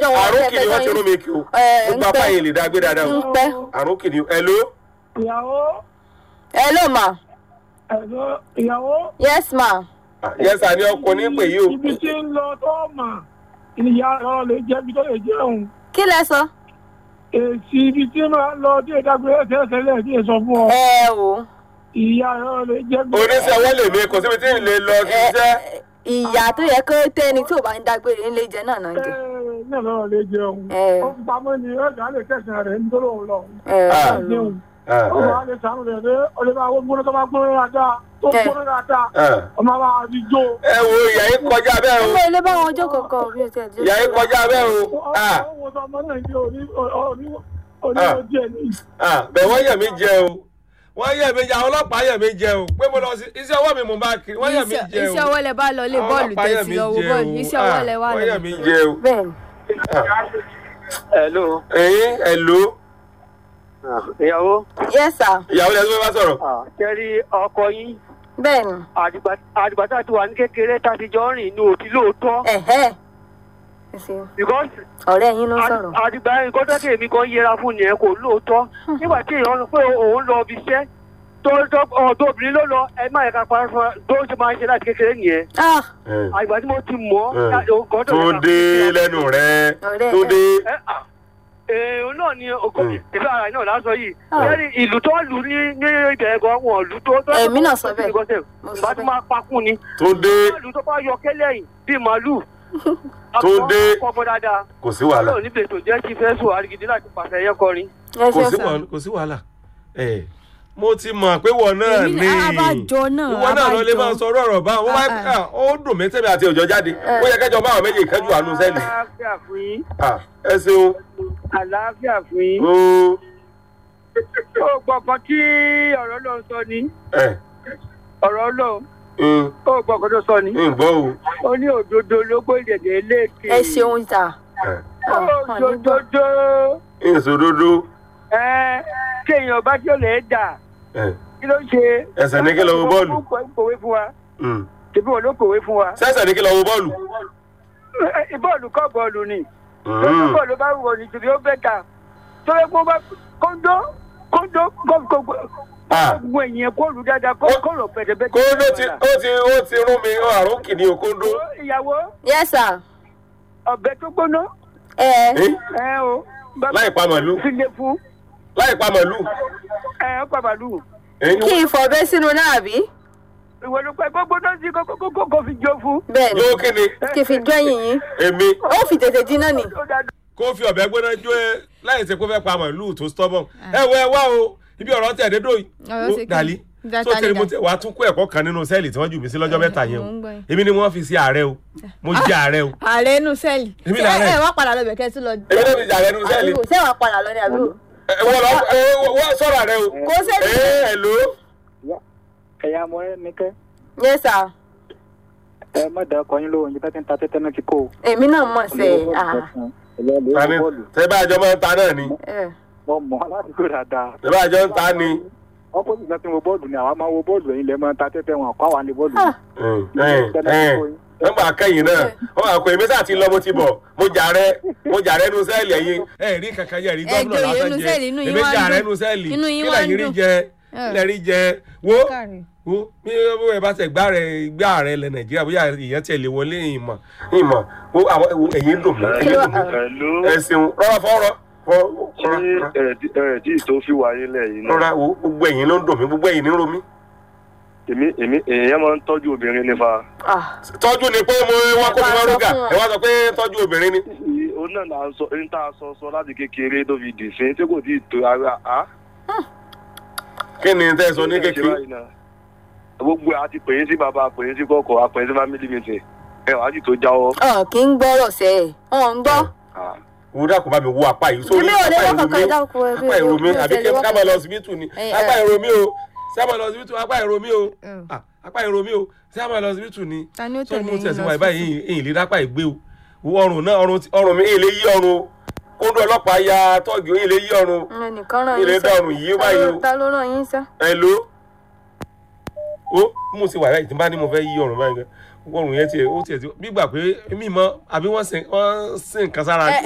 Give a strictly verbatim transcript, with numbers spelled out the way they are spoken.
lọ́wọ́ àrùn kìnìún wọ́n ti rún mi kí o ó gba fáyìn lè dágbé dáadáa o àrùn kìnìún hello. ìyàwó. hello ma. hello ìyàwó. yes ma. yes àní ọkùnrin pè yí o. ibi tí ń lọ tó mà ìyá rẹ lè jẹ́ ibi tó lè jẹun. kí lẹ sọ. èsì ibi tí máa lọ tí ìdágbé ẹsẹ̀ lẹ̀ tí ì sọ fún ọ. ẹ o. ìyá rẹ lè jẹ́ ibi. oníṣẹ́ wọ́n lè mi kò síbi tí ì lè lọ kí n jẹ́. ìyá tó yẹ kó tẹ́ni tí ò bá ń dágbére ńlẹ̀ jẹ náà náà jẹ. náà lọ́rọ̀ lè jẹun. ó ń pamọ́ ni ọ̀gá lè kẹsàn-án rẹ̀ nítorí òun lọ. ó máa lè sàánú rẹ̀ pé ọlọ́ba àwọn gbóná tó bá gbóná dáadáa tó gbóná dáadáa ọmọ bá a ti jó. ẹ wo ìyá yín kọjá bẹ́ẹ̀ o. ọmọ ilé bá wọn jókòó kọ bí o ti ẹ̀ jẹ́. ìyá yín kọjá bẹ́ẹ̀ o. ó wọ́n sọ ọmọ náà ní orí orí orí ojú ẹ̀ ní. bẹ́ẹ̀ wọ́n yẹ̀ mí jẹ o wọ́n yẹ̀ mí jẹ àwọn ọlọ́pàá yẹ̀ mí jẹ o pé mo lọ sí iṣẹ́ ọwọ́ mi mo bá kiri wọ́n yẹ̀ mí jẹ o. iṣẹ́ ọwọ́ lẹ bá lọ lé bọ́ọ̀lù tẹ̀sí lọ́wọ́ bọ́ọ̀lù iṣẹ́ ọwọ́ lẹ wá lọ. wọ́n yẹ̀ mí jẹ o. bẹ́ẹ̀ni. hello. ẹ̀yin hello. ìyàwó. yes sir. ìyàwó lẹ́nu bá sọ̀rọ̀. kẹ́rí ọkọ yín. bẹ́ẹ̀ni. àdìgbà tá a ti wà ní kékeré tá a ti jọ rìn ní òtí lóòótọ́. ẹ̀hẹ́. because ọ̀rẹ́ yín ló ń sọ̀rọ̀. àdìgbà yẹn kó tẹ́kẹ̀ èmi kan yẹra fún yẹn kò lóòótọ́ nígbà tí èèyàn sọ pé òun lọ ibi iṣẹ́ tó ọ̀dọ́ obìnrin ló lọ ẹ má yẹ ká parí fún tó ṣe máa ń ṣe láti kékeré nìyẹn. àdìgbà tí mo ti mọ̀ ọ́. tó dé lẹ́nu rẹ̀ tó dé. èèyàn náà ni ìfẹ́ ara náà lásán yìí lẹ́yìn ìlú tó lù ní ní ibẹ̀ gan wọn lù tó. èmi náà sọ bẹ́ẹ̀. bá tó máa pakún ni. tó dé. ìlú tó bá yọ kẹ́lẹ́ yìí bíi màálù. tó dé kò sí wàhálà. ọlọ́run níbi ètò jẹ́ kí fẹ́ sùn àrígidì láti pàṣẹ ẹ̀yẹ kọrin. kò sí wàhálà mo ti mọ̀ pé wọ́n náà ní ìwọ náà lọ lè máa sọ ọ̀rọ̀ bá wọn wá ó dùn mí tẹ́mi àti òjò jáde ó yẹ kẹjọ báwọn méjì kẹjù àánú sẹ́ẹ̀lì. àlàáfíà fún yín. ẹ ṣeun. àlàáfíà fún yín. ó gbọ̀ngàn tí ọ̀rọ̀ lọ́n sọ ni. ọ̀rọ̀ lọ́n. ó gbọ̀ngàn tó sọ ni. ǹgbọ́ o. ó ní òdodo ló gbé ìdẹ̀dẹ̀ léèké. ẹ ṣeun ta. òdodo. ìṣòdodo. ẹ kéèyàn bá tí ó lè dà kí ló ń ṣe. ẹsẹ̀ ní kí lọ wo bọ́ọ̀lù. ó kòwé fún wa. tèmi ò ló kòwé fún wa. sẹ́sẹ̀ ní kí lọ wo bọ́ọ̀lù. bọ́ọ̀lù kọ́ bọ́ọ̀lù ni. lórí bọ́ọ̀lù bá wọ̀ ní tòbí ó bẹ́ ta. torí pé ó bá kóńdó kóńdó gbogbo èèyàn kóòlù dáadáa kóòlù pẹ̀tẹ̀pẹ̀tẹ̀. kóńdó ti ó ti ó ti rún mi àrùn kìíní o kóńdó. ìyàwó. yes sir. ọ̀bẹ tó gbóná. ẹ ẹ o. láì pa màlúù. sílé fún láì pa màlúù. ẹ ọ pa màlúù. kí n fọ̀bẹ sínú náà bí. ìwọ ló pẹ gbogbo náà sí kókó kó fi jó fún. bẹ́ẹ̀ni yóò kí ni. kí n fi jó ẹ̀yìn yín. èmi. ó fi tètè jiná ni. kó fi ọ̀bẹ gbóná jó ẹ láì ṣe kó fẹ́ pa màlúù tó stubborn. ẹ wọ ẹ wá o ibi ọ̀rọ̀ tẹ̀ dé dòyìn. ó dàlí tó tẹ̀lé mo tẹ̀ wá tún kó ẹ̀kọ́ kan nínú sẹ́ẹ̀lì tí wọ́n jù mí sí lọ́jọ́ mẹ́ta yẹn o èmi ni wọ́n fi sí ààrẹ o mo jẹ́ ààrẹ o. ààrẹ inú sẹ́ẹ̀lì. èmi ni ààrẹ. ẹ wá padà lọ bẹ̀ kẹ́ tún lọ. èmi náà fi jẹ́ ààrẹ inú sẹ́ẹ̀lì. ṣé wàá padà lọ ní àbúrò. wọ́n lọ wọ́n sọ̀rọ̀ ààrẹ o. kó sẹ́ẹ̀lì. ẹ ẹ ló. ẹ̀yà mọ̀ ẹ́ mi kẹ́. yes sir. ẹ má dà ọkọ yín lóhùn yìí tẹ́tẹ́ ń ta tẹ́tẹ́ náà ti kó o. èmi náà mọ̀ sẹ́ tani tẹ bá àjọ máa ń ta náà ni. mo mọ̀ láti kó dáadáa. tẹ bá àjọ ń ta ni. opposite láti wo bọ́ọ̀lù ni àwa máa wo bọ́ọ̀lù ẹ̀yin lẹ́ máa ta tẹ́tẹ́ wọn kọ́ àwa ní bọ́ọ̀lù. nígbà kẹ́yìn náà wọ́n máa kó èmi sáà ti lọ mo ti bọ̀ mo jà rẹ mo jà rẹ nu sẹ́ẹ̀lì ẹ̀yin. ẹ rí kankan yẹ rí gómìnà lásán jẹ èmi jà rẹ nu sẹ́ẹ̀lì kí lẹ́yìn rí jẹ kí lẹ́yìn rí jẹ wo wo bí ẹ bá tẹ gbá rẹ gbá rẹ lẹ nàìjíríà bóyá ìyẹn tẹ lè wọlé ìmọ̀ ìmọ̀ wo àwọn ẹ̀yin dùn mí ẹ̀yin dùn mí ẹ ṣeun rọra fọwọ́rọ́. ṣé ẹ̀ẹ́dì tó fi wáyé lẹ́yìn náà. rọra wo gbogbo ẹ̀yin ló ń dùn mí gbogbo ẹ̀yin ní ro mí. èmi èmi èèyàn máa ń tọ́jú obìnrin nípa. tọ́jú ni pé mo wá kó mi wá rúgà ẹ wá sọ pé tọ́jú obìnrin ni. òun náà là ń sọ ń tà sọ sọ láti kékeré tó fi dì sí tí kò tí ì tó ara á. kí ni tẹ́ ẹ sọ ní kékeré. gbogbo àti pèyín sí bàbá pèyín sí kọ̀ọ̀kọ̀ àpèyín sí family meeting ẹ wàá sì tó jáwọ́. ọ kì í gbọ́rọ̀ sẹ́ ẹ̀ ọ̀ ń gbọ́. wo dákun bá mi wo apá yìí sórí apá ìrò mi àbí kí ká máa lọ síbítù ni apá ìrò mi o ṣé a máa lọ síbítù apá ìrò mi o apá ìrò mi o ṣé a máa lọ síbítù ni sọ mo tẹ̀sí wáyé báyìí èyí lè dápá ìgbé o ọrùn náà ọrùn mi èyí lè yí ọrùn o kóńdó ọlọ́pàá ya tọ́ọ̀gì èyí lè yí ọrùn èyí lè dá ọrùn yìí báyìí o. ta ló ràn yín sá. ẹ ló ó mo ti wà láì tí n bá ní mo fẹ́ yí ọrùn báyìí ọrùn yẹn tiẹ̀ ó tiẹ̀ bí gbà pé mímọ́ àbí wọ́n sin nǹkan sára.